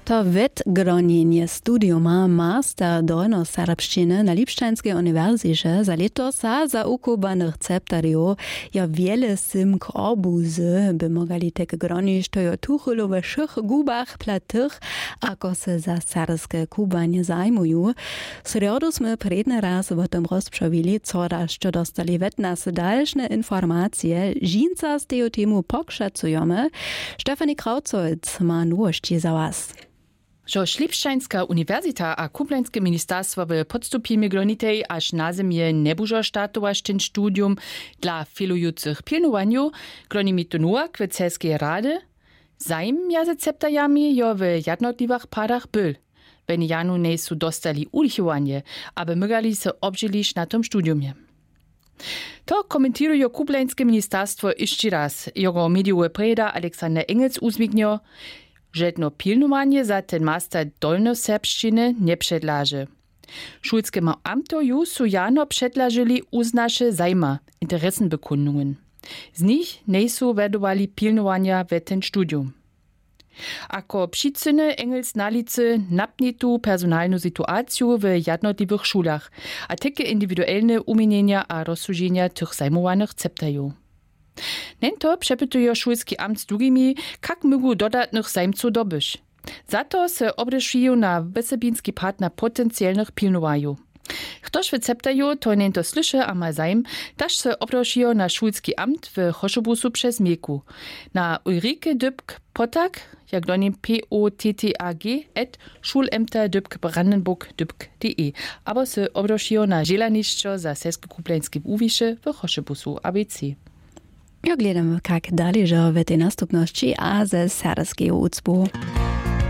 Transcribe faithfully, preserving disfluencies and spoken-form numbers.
To vedgronjenje studiuma master dolnoserbšćine na Lipšćanskej uniwersycie za letos a za ukubanych receptariów ja wiele sim k obuzy by mogali tek gronić to jo tuchulu we szych gubach platych, ako se za serbskie kubanie zajmują. Sredu sme predny raz o tym rozprzawili, co dażczo dostali wet nas dalszne informacje, żinca z tego temu pokszacujemy. Stefanie Krautzolc ma nowości za was. Że Lipšćanska uniwersita a Kublańskie ministerstwo w podstupimy glonitej aż na zemie nie bużo startować ten studium dla filujących pilnowaniu, glonimi to nuak w celskiej rady, zaim ja receptajami jo w jednotliwych padach byl. Wenn janu nie su dostali ulichowanie, aby mygali se obżylić na tym studiumie. To komentują Kublańskie ministerstwo jeszcze raz. Jego mediowy preda Aleksander Engels uzmignio, że jedno pilnowanie za ten master dolnoserbszczyny nie przedlaży. Szulskiemu amtoju su jano przedlażyli uznasze zajma, interesenbekundungen. Z nich nie su wedowali pilnowania w ten studium. Ako przyczyny Engels nalicy napnie tu personalną sytuację w jednotliwych szulach, a takie indywidualne umienienia a rozsłużenia tych zajmowanych ceptają. Nento przepytują szulski amt z drugimi, jak mogą dodatnych zajmców dobyć. Za to se obreszują na wysebinski partner potencjalnych pilnowaju. Ktoś wyceptają, to nento słyszy, a ma zajm, też se obreszują na szulski amt w Choszobusu przez Mieku. Na Ulrike Dybk-Potak, jak do nim P O T T A G, et schulämter dybk brandenburg dybk kropka de. Aber se obreszują na zielaniszczo za Sesko-Kublańskie uwisze w Choszobusu A B C. Ja gledamy, jak dalej, że w tej następności a ze serbskiego ucpu.